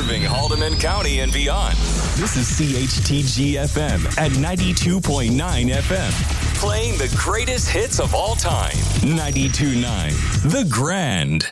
Serving Haldeman County and beyond. This is CHTG-FM at 92.9 FM. Playing the greatest hits of all time. 92.9 The Grand.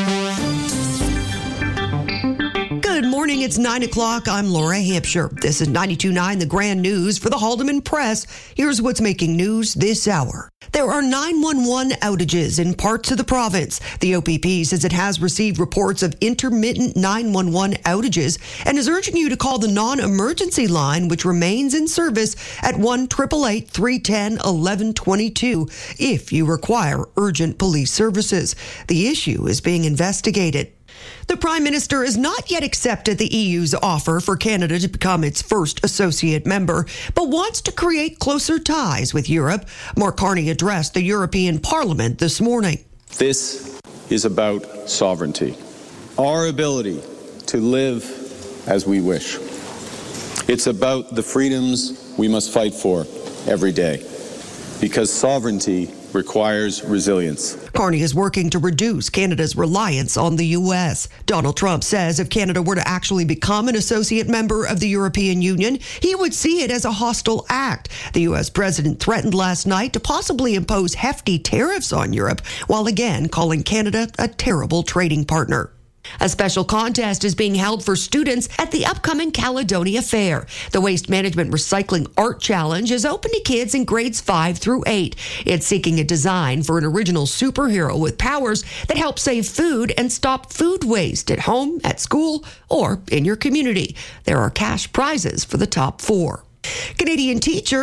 Good morning. It's 9 o'clock. I'm Laura Hampshire. This is 92.9 The Grand News for the Haldeman Press. Here's what's making news this hour. There are 911 outages in parts of the province. The OPP says it has received reports of intermittent 911 outages and is urging you to call the non-emergency line, which remains in service at 1-888-310-1122 if you require urgent police services. The issue is being investigated. The Prime Minister has not yet accepted the EU's offer for Canada to become its first associate member, but wants to create closer ties with Europe. Mark Carney addressed the European Parliament this morning. This is about sovereignty, our ability to live as we wish. It's about the freedoms we must fight for every day, because sovereignty requires resilience. Carney is working to reduce Canada's reliance on the U.S. Donald Trump says if Canada were to actually become an associate member of the European Union, he would see it as a hostile act. The U.S. president threatened last night to possibly impose hefty tariffs on Europe, while again calling Canada a terrible trading partner. A special contest is being held for students at the upcoming Caledonia Fair. The Waste Management Recycling Art Challenge is open to kids in grades 5 through 8. It's seeking a design for an original superhero with powers that help save food and stop food waste at home, at school, or in your community. There are cash prizes for the top 4. Canadian teachers